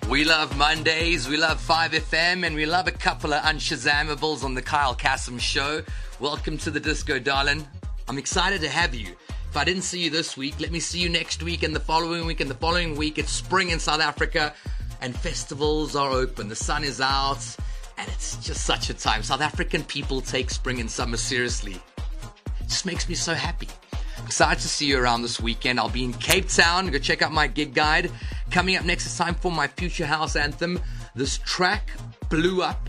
We love Mondays, we love 5FM, and we love a couple of unshazamables on the Kyle Kasim Show. Welcome to the disco, darling. I'm excited to have you. If I didn't see you this week, let me see you next week and the following week and the following week. It's spring in South Africa and festivals are open. The sun is out and it's just such a time. South African people take spring and summer seriously. It just makes me so happy. I'm excited to see you around this weekend. I'll be in Cape Town. Go check out my gig guide. Coming up next, it's time for my Future House anthem. This track blew up